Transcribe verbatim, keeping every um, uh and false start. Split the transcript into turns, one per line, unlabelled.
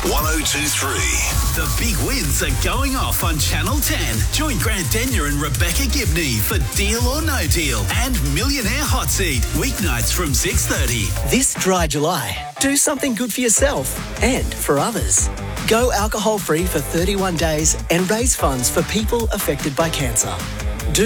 one oh two three.
The big wins are going off on Channel ten. Join Grant Denyer and Rebecca Gibney for Deal or No Deal and Millionaire Hot Seat, weeknights from six thirty.
This dry July, do something good for yourself and for others. Go alcohol-free for thirty-one days and raise funds for people affected by cancer.